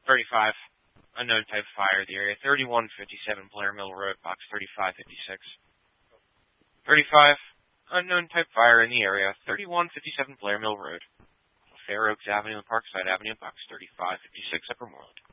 35. Unknown type fire in the area. 3157 Blair Mill Road, box 3556. 35. Unknown type fire in the area. 3157 Blair Mill Road. Fair Oaks Avenue and Parkside Avenue, box 3556, Upper Moreland.